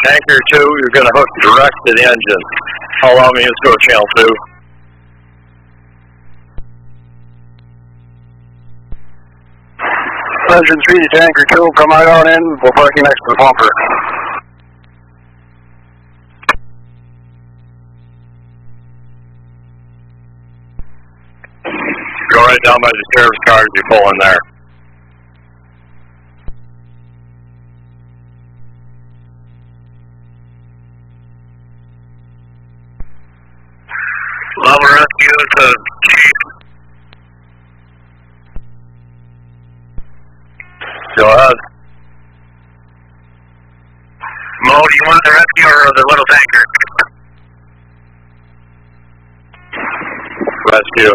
Tanker 2, you're going to hook direct to the engine. Allow me to go channel 2. Engine 3 to Tanker 2, come right on in. We're parking next to the pumper. Go right down by the service car as you pull in there. Level rescue to Chief. Go ahead. Mo, do you want the rescue or the little tanker? Rescue.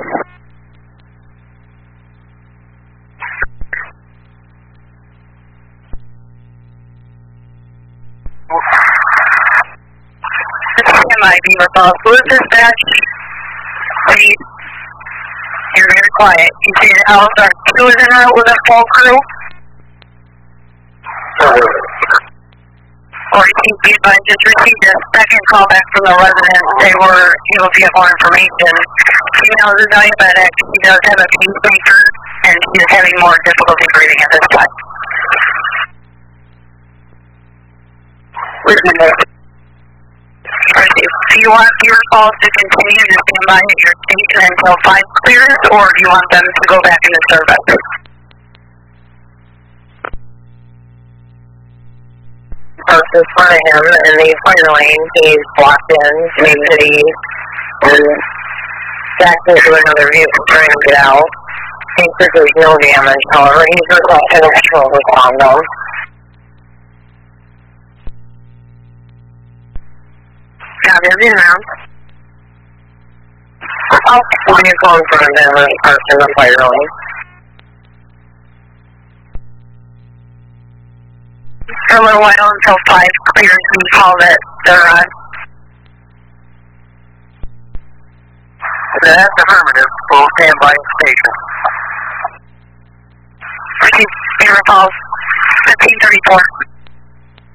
My Beaver Falls Blue Dispatch. Please. You're very quiet. You see the LSR 2 is en route with a full crew? Or you can just received a second call back from the resident. They were able to get more information. Female is a diabetic. She does have a pacemaker, and she's having more difficulty breathing at this time. Do you want your calls to continue to stand by at your station until 5 clears, or do you want them to go back into service? Person's in front of him in the fire lane. He's blocked in to Main City and backed into another vehicle trying to get out. Thinks that there's no damage, however, he's requested a patrol respond though. Got his in round. When you call in front of him, there's a person in the fire lane. For a little while until 5 clears, we call that they're on. That's affirmative. We'll stand by station. Beaver Falls, 1534.